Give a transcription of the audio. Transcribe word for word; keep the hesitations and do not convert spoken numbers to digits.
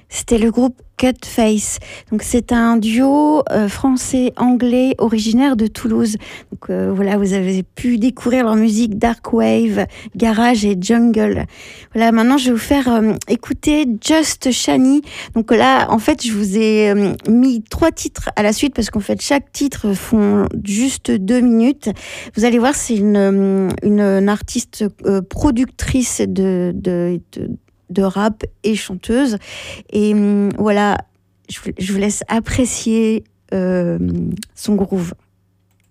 C'était le groupe Cutface. Donc c'est un duo euh, français-anglais originaire de Toulouse. Donc euh, voilà, vous avez pu découvrir leur musique dark wave, garage et jungle. Voilà, maintenant je vais vous faire euh, écouter Just Shani. Donc là, en fait, je vous ai euh, mis trois titres à la suite parce qu'en fait chaque titre font juste deux minutes. Vous allez voir, c'est une une, une artiste euh, productrice de de, de de rap et chanteuse. Et hum, voilà, je vous, je vous laisse apprécier euh, son groove.